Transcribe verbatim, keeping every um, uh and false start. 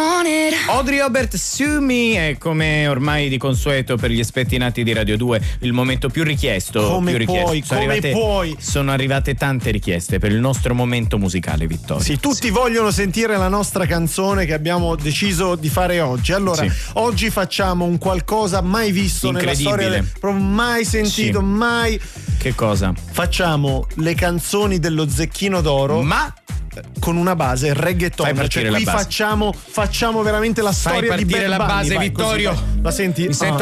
wanted. Audrey Obert, Sue Me, è come ormai di consueto per gli spettinati di Radio due il momento più richiesto. Come più richiesto. puoi, sono come arrivate, puoi. Sono arrivate tante richieste per il nostro momento musicale, Vittorio. Sì, tutti sì. vogliono sentire la nostra canzone che abbiamo deciso di fare oggi. Allora, sì. oggi facciamo un qualcosa mai visto nella storia, del, proprio mai sentito, sì. mai. Che cosa? Facciamo le canzoni dello Zecchino d'Oro, ma con una base reggaeton, cioè qui facciamo facciamo facciamo veramente la Fai storia di Bad la Bunny. base, Vai, Vittorio. così, la senti? Mi sento